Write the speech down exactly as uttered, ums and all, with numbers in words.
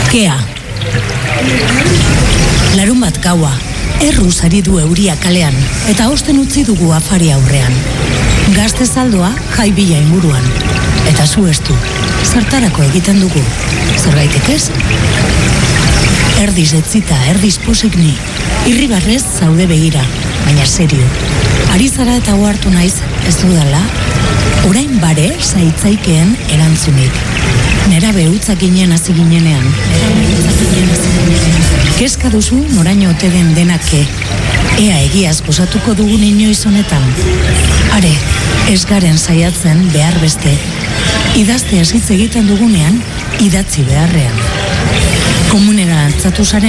Kea. Larun bat gaua, erruz ari du euria kalean, eta osten utzi dugu afari aurrean. Gazte zaldoa jai bila inguruan, eta zu estu, zertarako egiten dugu, zerbaitek ez? Erdiz etzita, erdiz posik ni, irribarrez zaude begira, baina serio. Ari zara eta ohartu naiz, ez dudala, orain bare zaitzaikeen erantzunik. Nera behutzak ginen hasi ginenean. Kezka duzu noraino ote den denake. Ea egiaz gozatuko dugun inoiz honetan. Are, ez garen saiatzen behar beste. Idazte hitz egiten dugunean, idatzi beharrean. Komunera altzatu zaren